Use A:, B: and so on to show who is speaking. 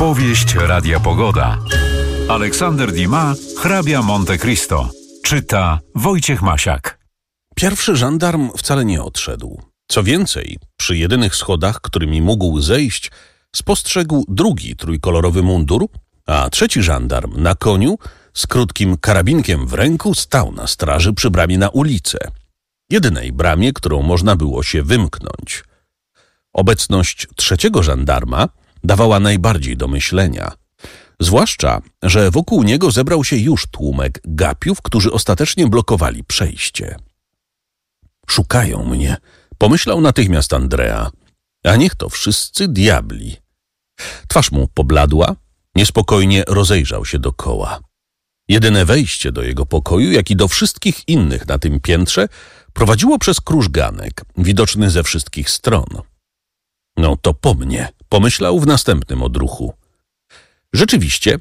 A: Powieść Radia Pogoda. Aleksander Dumas, Hrabia Monte Cristo. Czyta Wojciech Masiak.
B: Pierwszy żandarm wcale nie odszedł. Co więcej, przy jedynych schodach, którymi mógł zejść, spostrzegł drugi trójkolorowy mundur, a trzeci żandarm na koniu z krótkim karabinkiem w ręku stał na straży przy bramie na ulicę. Jedynej bramie, którą można było się wymknąć. Obecność trzeciego żandarma dawała najbardziej do myślenia. Zwłaszcza, że wokół niego zebrał się już tłumek gapiów, którzy ostatecznie blokowali przejście. Szukają mnie, pomyślał natychmiast Andrea. A niech to wszyscy diabli. Twarz mu pobladła, niespokojnie rozejrzał się dokoła. Jedyne wejście do jego pokoju, jak i do wszystkich innych na tym piętrze, prowadziło przez krużganek, widoczny ze wszystkich stron. No to po mnie, pomyślał w następnym odruchu. Rzeczywiście,